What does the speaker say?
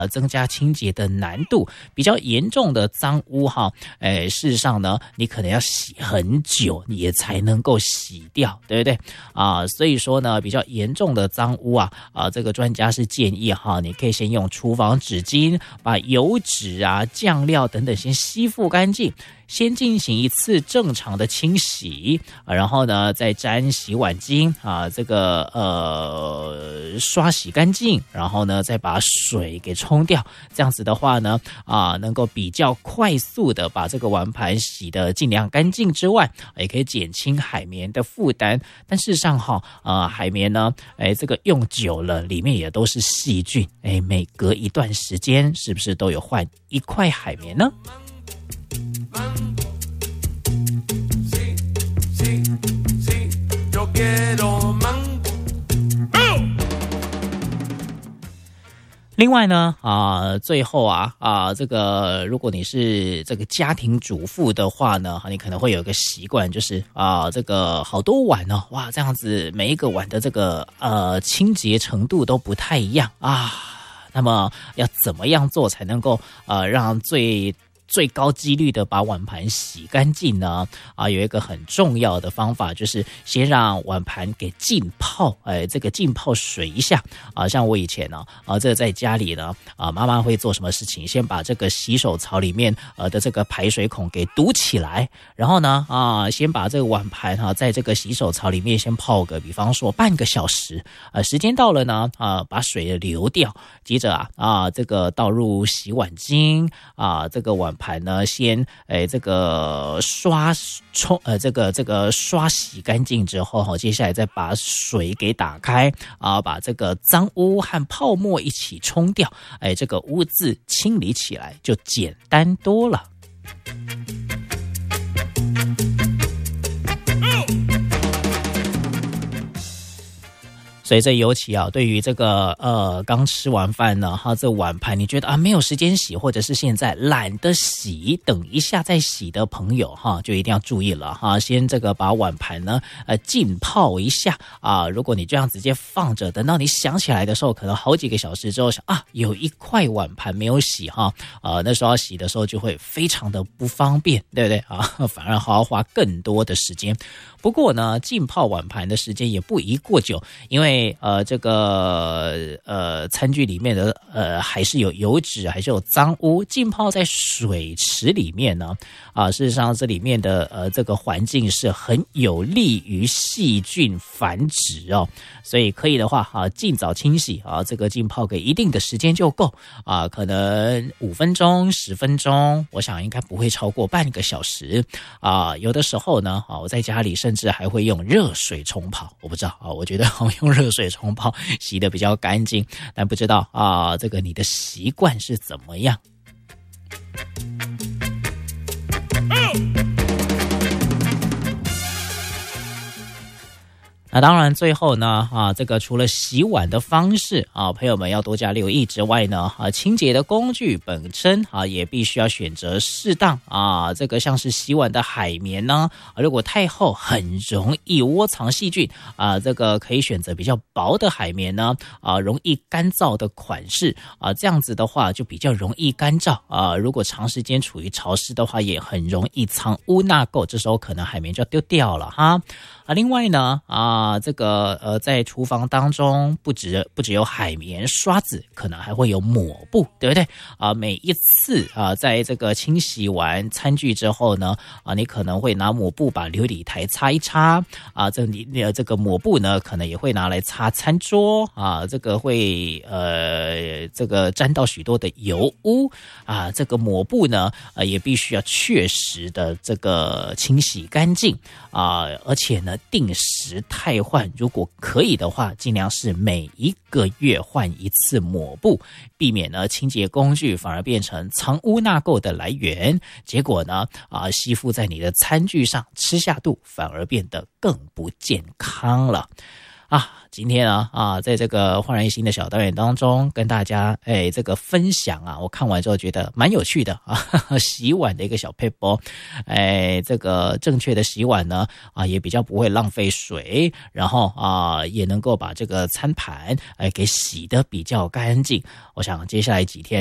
增加清洁的难度。比较严重的脏污哈，事实上呢，你可能要洗很久也才能够洗掉，对不对啊？所以说呢，比较严重的脏污这个专家是建议哈，你可以先用厨房纸巾把油脂酱料等等先吸附干净。先进行一次正常的清洗，然后呢再沾洗碗巾刷洗干净，然后呢再把水给冲掉。这样子的话呢能够比较快速的把这个碗盘洗得尽量干净之外，也可以减轻海绵的负担。但事实上海绵呢这个用久了里面也都是细菌，每隔一段时间是不是都有换一块海绵呢？另外呢最后这个如果你是这个家庭主妇的话呢，你可能会有一个习惯，就是这个好多碗哦，哇，这样子每一个碗的这个清洁程度都不太一样那么要怎么样做才能够让最高几率的把碗盘洗干净呢？有一个很重要的方法，就是先让碗盘给浸泡，这个浸泡水一下像我以前呢这个在家里呢妈妈会做什么事情？先把这个洗手槽里面的这个排水孔给堵起来，然后呢先把这个碗盘在这个洗手槽里面先泡个，比方说半个小时，时间到了呢把水流掉，接着这个倒入洗碗巾这个碗盘呢先这个刷洗干净之后接下来再把水给打开把这个脏污和泡沫一起冲掉，这个污渍清理起来就简单多了。所以这尤其对于这个刚吃完饭呢这碗盘你觉得没有时间洗，或者是现在懒得洗，等一下再洗的朋友就一定要注意了先这个把碗盘呢浸泡一下如果你这样直接放着，等到你想起来的时候，可能好几个小时之后想有一块碗盘没有洗那时候要洗的时候就会非常的不方便，对不对反而还要花更多的时间。不过呢，浸泡碗盘的时间也不宜过久，因为这个餐具里面的还是有油脂，还是有脏污。浸泡在水池里面呢事实上这里面的这个环境是很有利于细菌繁殖所以可以的话尽早清洗这个浸泡给一定的时间就够可能5分钟10分钟，我想应该不会超过半个小时有的时候呢我在家里甚至还会用热水冲泡，我不知道我觉得用热水冲泡洗得比较干净，但不知道这个你的习惯是怎么样。那当然最后呢这个除了洗碗的方式朋友们要多加留意之外呢清洁的工具本身也必须要选择适当这个像是洗碗的海绵呢如果太厚很容易窝藏细菌这个可以选择比较薄的海绵呢容易干燥的款式这样子的话就比较容易干燥如果长时间处于潮湿的话也很容易藏污纳垢，这时候可能海绵就要丢掉了另外呢这个在厨房当中不只有海绵刷子，可能还会有抹布，对不对每一次在这个清洗完餐具之后呢你可能会拿抹布把流理台擦一擦这个抹布呢可能也会拿来擦餐桌这个会这个沾到许多的油污这个抹布呢也必须要确实的这个清洗干净而且呢定时汰换，如果可以的话尽量是每1个月换一次抹布，避免呢清洁工具反而变成藏污纳垢的来源，结果呢吸附在你的餐具上，吃下肚反而变得更不健康了。 今天在这个焕然一新的小单元当中，跟大家这个分享我看完之后觉得蛮有趣的洗碗的一个小撇步，这个正确的洗碗呢也比较不会浪费水，然后也能够把这个餐盘给洗得比较干净。我想接下来几天